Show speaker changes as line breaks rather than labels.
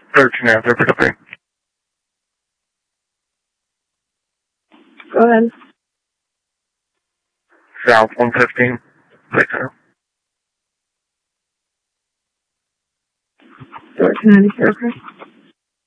13 after pickup.
Go ahead.
South 115. Right there.
Door 294, correct?